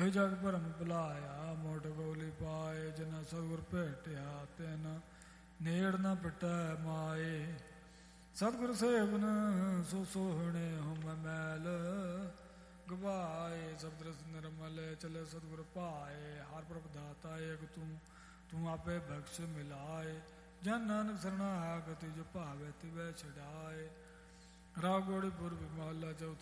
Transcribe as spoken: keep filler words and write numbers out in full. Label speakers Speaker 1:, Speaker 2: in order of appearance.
Speaker 1: ਇਹ ਜਗ ਭਰਮ ਭੁਲਾਇਆ, ਮੋਟ ਗੋਲੀ ਪਾਏ, ਜਿਨਾ ਸਤਿਗੁਰ ਭੇਟਿਆ ਤਿਨ ਨੇੜ ਨ ਪਿਟੈ ਮਾਏ। ਸਤਿਗੁਰ ਸੇਵਨ ਸੋ ਸੋਹਣੇ ਹਮ ਮੈਲ ਗਵਾਏ, ਸਬਦ ਰਸ ਨਿਰਮਲ ਚਲੇ ਸਤਿਗੁਰ ਭਾਏ। ਹਰ ਪ੍ਰਭ ਦਾਤਾ ਏਕ ਤੂੰ, ਤੂੰ ਆਪੇ ਬਖਸ਼ ਮਿਲਾਏ। ਜਨ ਨਾਨਕ ਸਰਣਾਗਤਿ ਜੋ ਭਾਵੇ ਤਿਵੈ ਛਡਾਏ। ਰਾਗ ਗੋੜੀ ਪੁਰ ਮਹਲਾ ਚੌਥਾ।